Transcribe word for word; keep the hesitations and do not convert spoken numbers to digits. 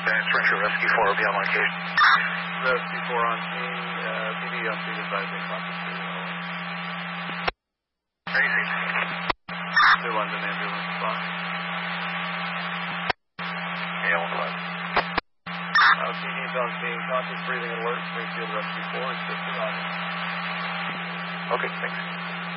Springfield Rescue four will be on location. Rescue four on scene, uh, P D on scene advising Copy three. Crazy. New London ambulance spot. Yeah, one five. Uh, P D's on scene, conscious breathing alert, Springfield Rescue four, is just arriving. Okay, thanks.